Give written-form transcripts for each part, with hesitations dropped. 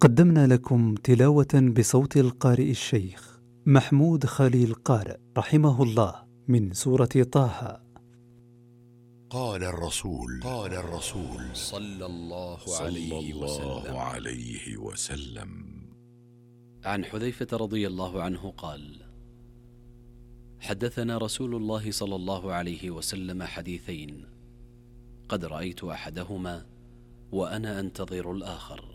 قدمنا لكم تلاوة بصوت القارئ الشيخ محمود خليل قارئ رحمه الله من سورة طه. قال الرسول صلى الله عليه وسلم عن حذيفة رضي الله عنه قال: حدثنا رسول الله صلى الله عليه وسلم حديثين قد رأيت أحدهما وأنا أنتظر الآخر.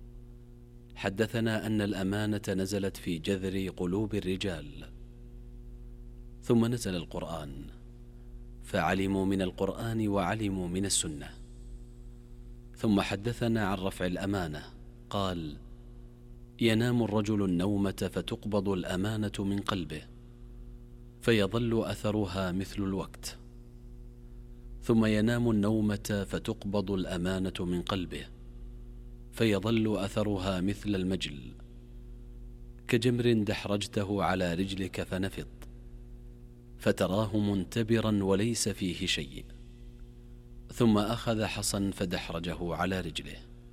حدثنا أن الأمانة نزلت في جذر قلوب الرجال، ثم نزل القرآن فعلموا من القرآن وعلموا من السنة. ثم حدثنا عن رفع الأمانة قال: ينام الرجل النومة فتقبض الأمانة من قلبه فيظل أثرها مثل الوقت، ثم ينام النومة فتقبض الأمانة من قلبه فيظل أثرها مثل المجل، كجمر دحرجته على رجلك فنفض فتراه منتبرا وليس فيه شيء، ثم أخذ حصا فدحرجه على رجله،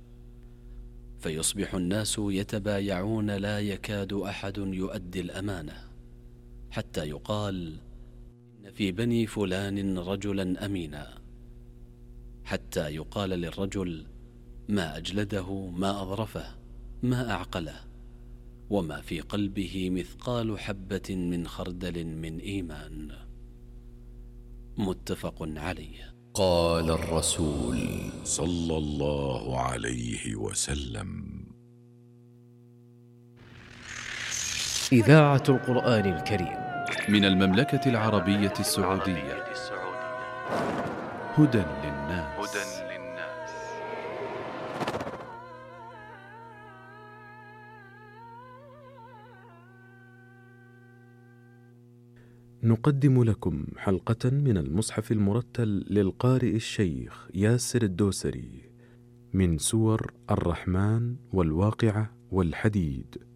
فيصبح الناس يتبايعون لا يكاد أحد يؤدي الأمانة، حتى يقال: إن في بني فلان رجلا أمينا، حتى يقال للرجل: ما أجلده، ما أظرفه، ما أعقله، وما في قلبه مثقال حبة من خردل من إيمان. متفق عليه. قال الرسول صلى الله عليه وسلم: إذاعة القرآن الكريم من المملكة العربية السعودية. هدى للناس. نقدم لكم حلقة من المصحف المرتل للقارئ الشيخ ياسر الدوسري من سور الرحمن والواقعة والحديد.